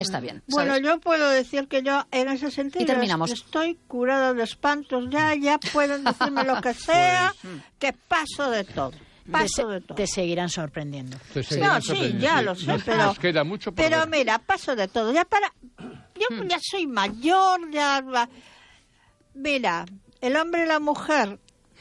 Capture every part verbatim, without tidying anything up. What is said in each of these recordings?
Está bien. ¿sabes? Bueno, yo puedo decir que yo en ese sentido Y terminamos. estoy curada de espantos, ya, ya pueden decirme lo que sea, que paso de todo. Paso te, de todo. te seguirán sorprendiendo. Te seguirán No, sí, sorprendiendo, ya sí. lo sé, Nos- pero... nos queda mucho por Pero ver. mira, paso de todo. Ya para... Yo ya soy mayor, ya... va- Mira, el hombre y la mujer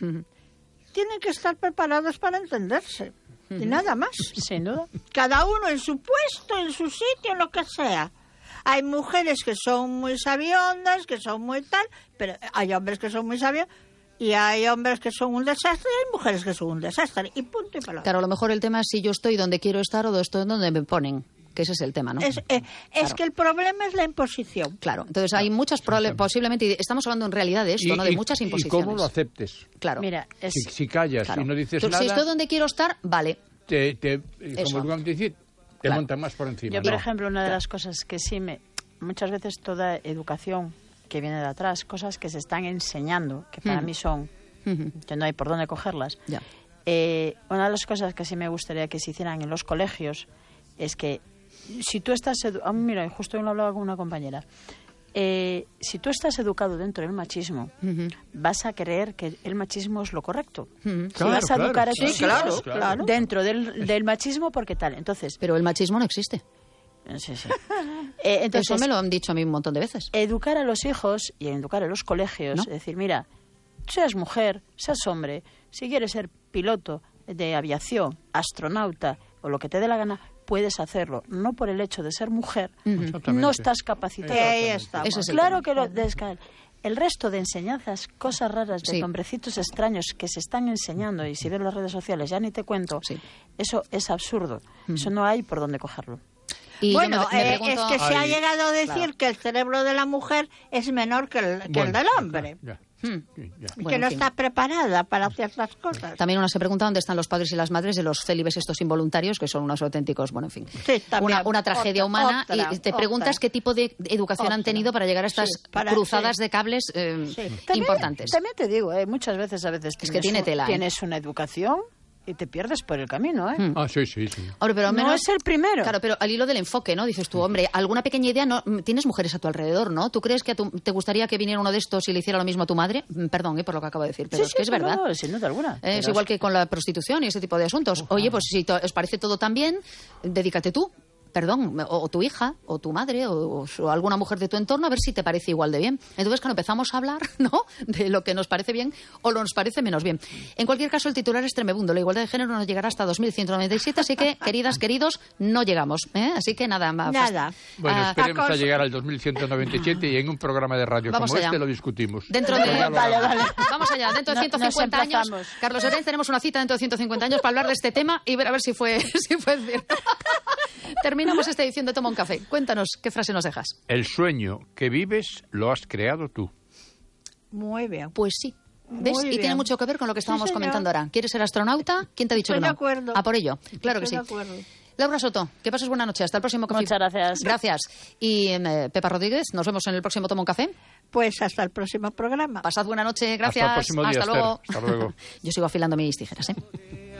tienen que estar preparados para entenderse. Y nada más. Sin duda. Cada uno en su puesto, en su sitio, en lo que sea. Hay mujeres que son muy sabiondas, que son muy tal, pero hay hombres que son muy sabios y hay hombres que son un desastre y hay mujeres que son un desastre. Y punto y pelota. Claro, a lo mejor el tema es si yo estoy donde quiero estar o estoy donde me ponen, que ese es el tema, ¿no? Es, eh, es Claro. que el problema es la imposición. Claro, entonces hay muchas, probable- posiblemente, y estamos hablando en realidad de esto, Y- ¿no? De y- muchas y imposiciones. cómo lo aceptes. Claro. Mira, es, Si, si callas Claro. y no dices Tú, nada, si estoy donde quiero estar, vale. te, te, Eso. como lo han dicho, te Claro. montan más por encima. yo, por No. ejemplo, una de las cosas que sí me... Muchas veces toda educación que viene de atrás, cosas que se están enseñando, que para Mm. mí son... que no hay por dónde cogerlas. Ya. Eh, una de las cosas que sí me gustaría que se hicieran en los colegios es que si tú estás... edu- ah, mira, justo yo lo hablaba con una compañera. Eh, si tú estás educado dentro del machismo, Ujú. vas a creer que el machismo es lo correcto. Ujú. Si Claro, vas a claro, educar a sí, tus claro, hijos claro. dentro del, del machismo, porque tal. Entonces, Pero el machismo no existe. sí, sí. Eh, entonces Eso me lo han dicho a mí un montón de veces. educar a los hijos y educar a los colegios, ¿No? es decir, mira, seas mujer, seas hombre, si quieres ser piloto de aviación, astronauta o lo que te dé la gana, puedes hacerlo. No por el hecho de ser mujer, Exactamente. no estás capacitado. Que ahí estamos. Ese es el Claro tema. que lo desca- el resto de enseñanzas, cosas raras, de Sí. nombrecitos extraños que se están enseñando, y si ves las redes sociales ya ni te cuento, Sí. eso es absurdo. Eso no hay por dónde cogerlo. Y yo Bueno, me- me eh, pregunto- es que se ha Ay, llegado a decir claro. que el cerebro de la mujer es menor que el, que el Bueno, del hombre. ya, Hmm. sí, ya. Y Bueno, que no en fin. está preparada para ciertas cosas. También uno se pregunta dónde están los padres y las madres de los célibes estos involuntarios, que son unos auténticos, bueno, en fin. Sí, también. Una, una tragedia Otra, humana. otra, y te preguntas otra. qué tipo de educación han Otra. tenido para llegar a estas Sí, para- cruzadas sí. de cables eh, Sí. También- importantes. También te digo, eh, muchas veces a veces que tienes tiene un- tela, ¿eh? tienes una educación y te pierdes por el camino, ¿eh? Hmm. Ah, sí, sí, sí. Hombre, pero al No menos- es el primero. Claro, pero al hilo del enfoque, ¿no? Dices tú, hombre, alguna pequeña idea, no tienes mujeres a tu alrededor, ¿no? ¿Tú crees que a tu- te gustaría que viniera uno de estos y le hiciera lo mismo a tu madre? Mm, Perdón, ¿eh? Por lo que acabo de decir, pero Sí, es que sí, es verdad. no, no, sin duda alguna. Eh, es Pero igual que con la prostitución y ese tipo de asuntos. Oye, pues si to- os parece todo tan bien, dedícate tú, perdón, o, o tu hija, o tu madre, o, o alguna mujer de tu entorno, a ver si te parece igual de bien. Entonces, cuando empezamos a hablar, ¿no?, de lo que nos parece bien o lo nos parece menos bien. En cualquier caso, el titular es tremebundo. La igualdad de género nos llegará hasta dos mil ciento noventa y siete, así que, queridas, queridos, no llegamos. ¿eh? Así que nada más. Nada. Bueno, Ah, esperemos acos- a llegar al dos mil ciento noventa y siete y en un programa de radio Vamos como allá. este lo discutimos. Dentro de... Ya lo Vale, haremos. vale. Vamos allá, dentro de No- ciento nos cincuenta años, emplazamos. Carlos Lorenz, tenemos una cita dentro de ciento cincuenta años para hablar de este tema y ver a ver si fue, si fue cierto. Terminamos esta edición de Toma un Café. Cuéntanos, ¿qué frase nos dejas? El sueño que vives lo has creado tú. Muy bien. Pues sí. ¿Ves? Muy Y bien. tiene mucho que ver con lo que estábamos Sí, señor. comentando ahora. ¿Quieres ser astronauta? ¿Quién te ha dicho Estoy que no? de acuerdo. A por ello. Claro que Estoy sí. de acuerdo. Laura Soto, que pases buena noche. Hasta el próximo Café. Muchas gracias. Gracias. Y eh, Pepa Rodríguez, nos vemos en el próximo Toma un Café. Pues hasta el próximo programa. Pasad buena noche. Gracias. Hasta el próximo día, Hasta Esther. luego. Hasta luego. Yo sigo afilando mis tijeras, ¿eh?